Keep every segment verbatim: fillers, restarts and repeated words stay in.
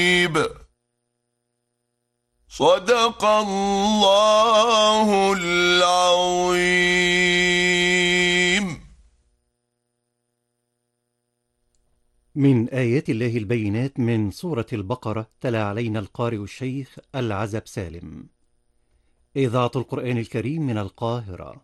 صدق الله العظيم. من آيات الله البينات من سورة البقرة تلا علينا القارئ الشيخ العزب سالم. إذاعة القرآن الكريم من القاهرة.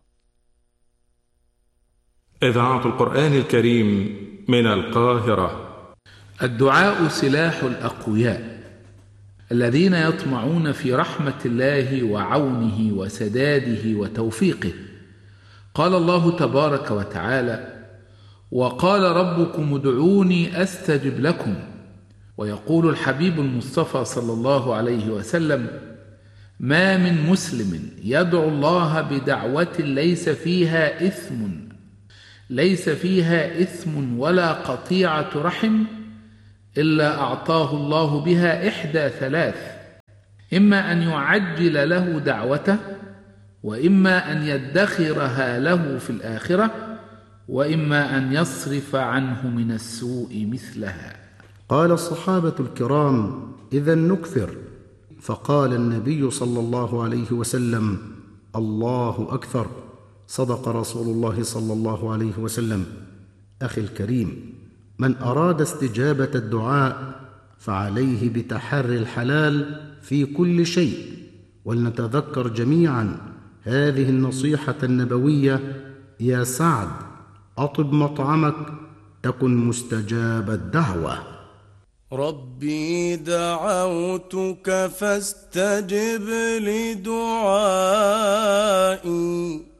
إذاعة القرآن الكريم من القاهرة. الدعاء سلاح الأقوياء الذين يطمعون في رحمة الله وعونه وسداده وتوفيقه. قال الله تبارك وتعالى: وقال ربكم ادعوني أستجب لكم. ويقول الحبيب المصطفى صلى الله عليه وسلم: ما من مسلم يدعو الله بدعوة ليس فيها إثم ليس فيها إثم ولا قطيعة رحم إلا أعطاه الله بها إحدى ثلاث: إما أن يعجل له دعوته، وإما أن يدخرها له في الآخرة، وإما أن يصرف عنه من السوء مثلها. قال الصحابة الكرام: إذا نكثر. فقال النبي صلى الله عليه وسلم: الله أكثر. صدق رسول الله صلى الله عليه وسلم. أخي الكريم، من أراد استجابة الدعاء فعليه بتحري الحلال في كل شيء. ولنتذكر جميعا هذه النصيحة النبوية: يا سعد أطب مطعمك تكن مستجاب الدعوة. ربي دعوتك فاستجب لدعائي